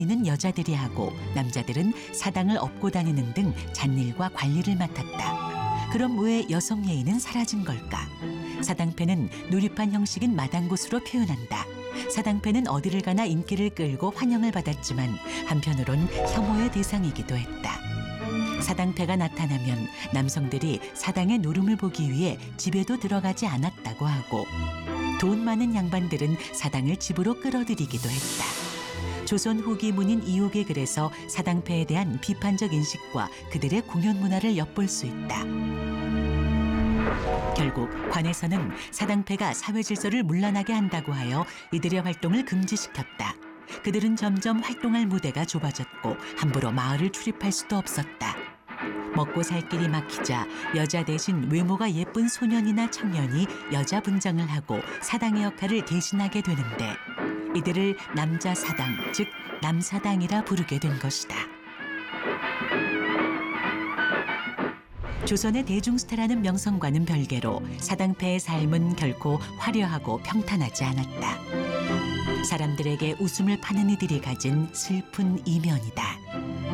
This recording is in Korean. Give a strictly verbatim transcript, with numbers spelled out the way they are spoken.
이는 여자들이 하고 남자들은 사당을 업고 다니는 등 잔일과 관리를 맡았다. 그럼 왜 여성 예의는 사라진 걸까? 사당패는 누립한 형식인 마당곳으로 표현한다. 사당패는 어디를 가나 인기를 끌고 환영을 받았지만 한편으론 혐오의 대상이기도 했다. 사당패가 나타나면 남성들이 사당의 노름을 보기 위해 집에도 들어가지 않았다고 하고 돈 많은 양반들은 사당을 집으로 끌어들이기도 했다. 조선 후기 문인 이옥의 글에서 사당패에 대한 비판적 인식과 그들의 공연 문화를 엿볼 수 있다. 결국 관에서는 사당패가 사회 질서를 문란하게 한다고 하여 이들의 활동을 금지시켰다. 그들은 점점 활동할 무대가 좁아졌고 함부로 마을을 출입할 수도 없었다. 먹고 살 길이 막히자 여자 대신 외모가 예쁜 소년이나 청년이 여자 분장을 하고 사당의 역할을 대신하게 되는데 이들을 남자 사당, 즉 남사당이라 부르게 된 것이다. 조선의 대중스타라는 명성과는 별개로 사당패의 삶은 결코 화려하고 평탄하지 않았다. 사람들에게 웃음을 파는 이들이 가진 슬픈 이면이다.